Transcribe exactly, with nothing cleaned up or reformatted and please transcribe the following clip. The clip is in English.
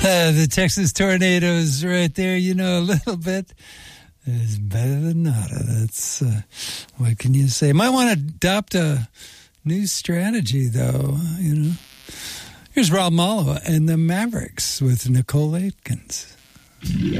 Uh, the Texas Tornadoes right there, you know, a little bit is better than nada. That's, uh, what can you say? Might want to adopt a new strategy, though, you know. Here's Rob Mallow and the Mavericks with Nicole Aitkins.